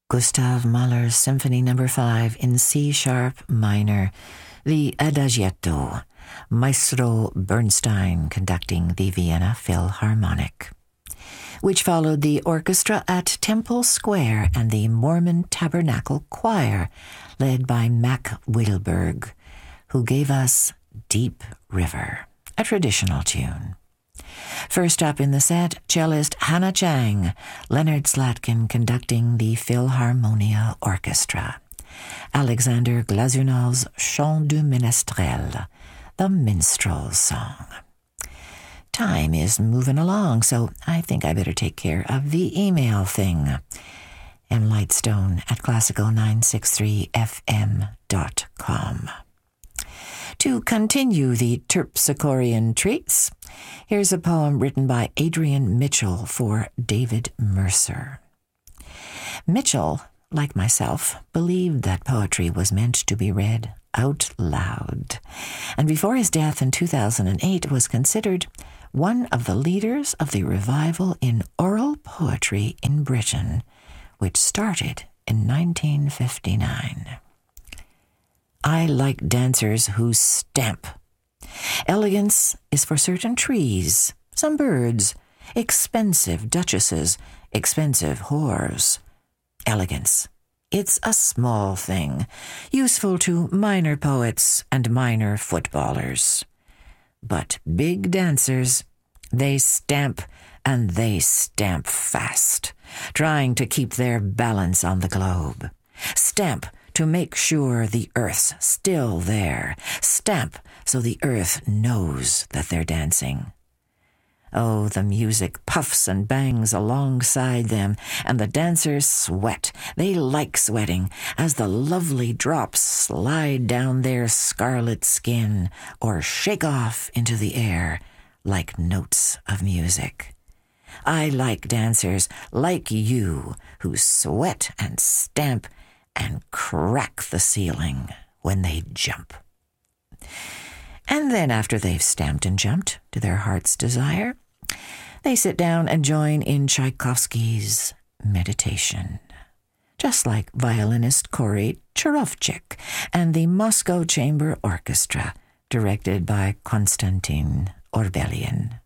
Gustav Mahler's Symphony No. 5 in C-sharp minor, the Adagietto, Maestro Bernstein conducting the Vienna Philharmonic, which followed the orchestra at Temple Square and the Mormon Tabernacle Choir, led by Mac Wilberg, who gave us Deep River, a traditional tune. First up in the set, cellist Hannah Chang, Leonard Slatkin conducting the Philharmonia Orchestra, Alexander Glazunov's Chant du Ménestrel, the minstrel's song. Time is moving along, so I think I better take care of the email thing. mlightstone@classical963fm.com. To continue the Terpsichorean treats, here's a poem written by Adrian Mitchell for David Mercer. Mitchell, like myself, believed that poetry was meant to be read out loud, and before his death in 2008 was considered one of the leaders of the revival in oral poetry in Britain, which started in 1959. I like dancers who stamp. Elegance is for certain trees, some birds, expensive duchesses, expensive whores. Elegance, it's a small thing, useful to minor poets and minor footballers. But big dancers, they stamp, and they stamp fast, trying to keep their balance on the globe. Stamp to make sure the earth's still there. Stamp so the earth knows that they're dancing. Oh, the music puffs and bangs alongside them, and the dancers sweat. They like sweating as the lovely drops slide down their scarlet skin or shake off into the air like notes of music. I like dancers like you who sweat and stamp and crack the ceiling when they jump. And then after they've stamped and jumped to their heart's desire, they sit down and join in Tchaikovsky's Meditation, just like violinist Corey Charovchik and the Moscow Chamber Orchestra, directed by Konstantin Orbelian.